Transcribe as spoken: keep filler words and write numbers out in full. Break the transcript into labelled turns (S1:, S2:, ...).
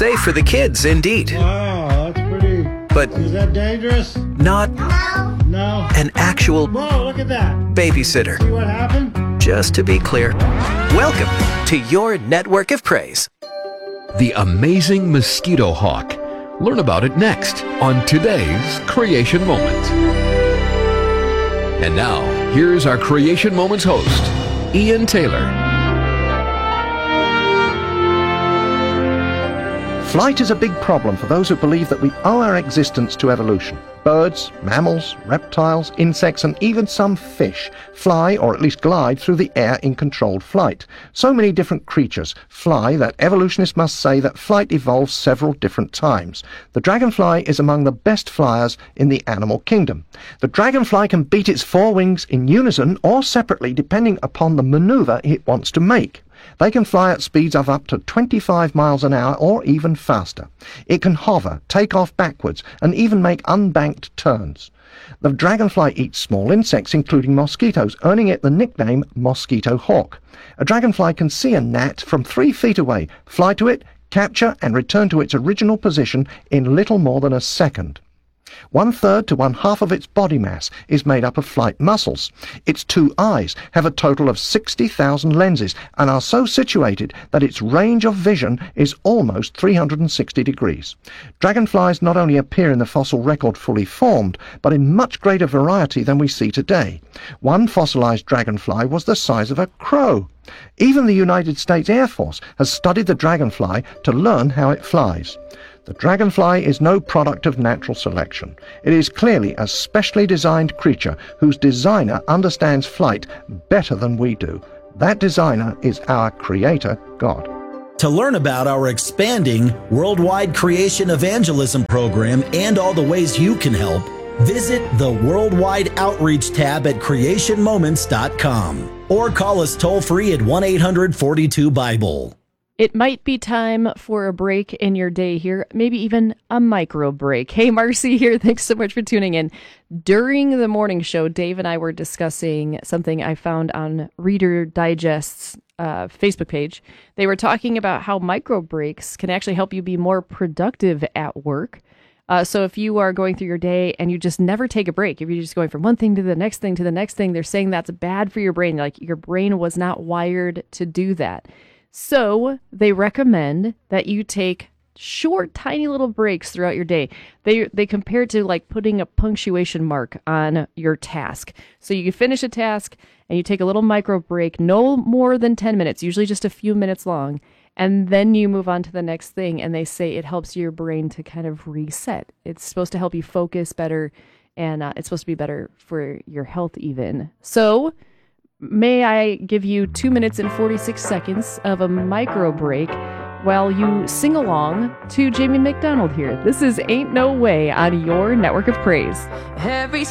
S1: Safe for the kids, indeed.
S2: Wow, that's pretty.
S1: But
S2: is that dangerous?
S1: Not
S3: No.
S2: No.
S1: an actual
S2: Whoa, look at that.
S1: babysitter.
S2: See what happened?
S1: Just to be clear, welcome to your network of praise.
S4: The amazing mosquito hawk. Learn about it next on today's Creation Moment. And now, here's our Creation Moments host, Ian Taylor.
S5: Flight is a big problem for those who believe that we owe our existence to evolution. Birds, mammals, reptiles, insects, and even some fish fly, or at least glide, through the air in controlled flight. So many different creatures fly that evolutionists must say that flight evolves several different times. The dragonfly is among the best flyers in the animal kingdom. The dragonfly can beat its four wings in unison or separately depending upon the maneuver it wants to make. They can fly at speeds of up to twenty-five miles an hour or even faster. It can hover, take off backwards, and even make unbanked turns. The dragonfly eats small insects, including mosquitoes, earning it the nickname mosquito hawk. A dragonfly can see a gnat from three feet away, fly to it, capture, and return to its original position in little more than a second. One-third to one-half of its body mass is made up of flight muscles. Its two eyes have a total of sixty thousand lenses and are so situated that its range of vision is almost three hundred sixty degrees. Dragonflies not only appear in the fossil record fully formed, but in much greater variety than we see today. One fossilized dragonfly was the size of a crow. Even the United States Air Force has studied the dragonfly to learn how it flies. The dragonfly is no product of natural selection. It is clearly a specially designed creature whose designer understands flight better than we do. That designer is our Creator, God.
S6: To learn about our expanding worldwide creation evangelism program and all the ways you can help, visit the Worldwide Outreach tab at creation moments dot com or call us toll-free at one eight hundred forty-two Bible.
S7: It might be time for a break in your day here, maybe even a micro break. Hey, Marcy here. Thanks so much for tuning in. During the morning show, Dave and I were discussing something I found on Reader Digest's uh, Facebook page. They were talking about how micro breaks can actually help you be more productive at work. Uh, so if you are going through your day and you just never take a break, if you're just going from one thing to the next thing to the next thing, they're saying that's bad for your brain. Like your brain was not wired to do that. So they recommend that you take short, tiny little breaks throughout your day. They they compare it to like putting a punctuation mark on your task. So you finish a task and you take a little micro break, no more than ten minutes, usually just a few minutes long. And then you move on to the next thing. And they say it helps your brain to kind of reset. It's supposed to help you focus better. And uh, it's supposed to be better for your health even. So may I give you two minutes and forty-six seconds of a micro break while you sing along to Jamie McDonald here. This is Ain't No Way on your Network of Praise.
S8: Every